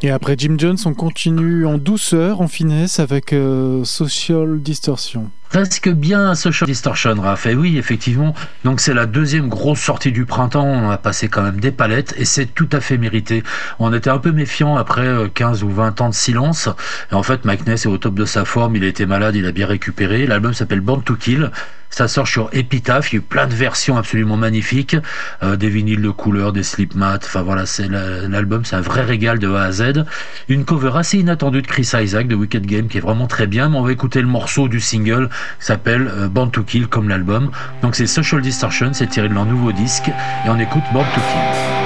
Et après Jim Jones, on continue en douceur, en finesse, avec Social Distortion. Presque bien Social Distortion, Raph. Et oui, effectivement. Donc c'est la deuxième grosse sortie du printemps. On a passé quand même des palettes et c'est tout à fait mérité. On était un peu méfiant après 15 ou 20 ans de silence. Et en fait, Mike Ness est au top de sa forme. Il a été malade, il a bien récupéré. L'album s'appelle Born to Kill. Ça sort sur Epitaph. Il y a eu plein de versions absolument magnifiques. Des vinyles de couleur, des slip mats. Enfin voilà, c'est l'album, c'est un vrai régal de A à Z. Une cover assez inattendue de Chris Isaak de Wicked Game qui est vraiment très bien. Mais on va écouter le morceau du single qui s'appelle Born to Kill comme l'album. Donc c'est Social Distortion, c'est tiré de leur nouveau disque et on écoute Born to Kill.